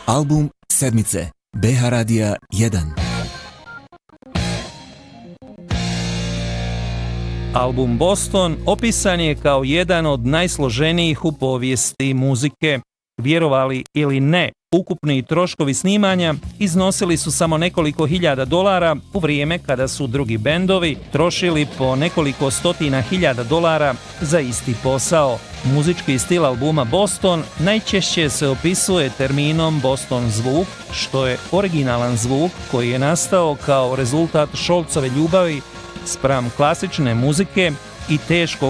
Album sedmice BH Radija 1. Album Boston opisan je kao jedan od najsloženijih u povijesti muzike. Vjerovali ili ne, ukupni troškovi snimanja iznosili su samo nekoliko hiljada dolara u vrijeme kada su drugi bendovi trošili po nekoliko stotina hiljada dolara za isti posao. Muzički stil albuma Boston najčešće se opisuje terminom Boston zvuk, što je originalan zvuk koji je nastao kao rezultat Scholzove ljubavi spram klasične muzike i teškog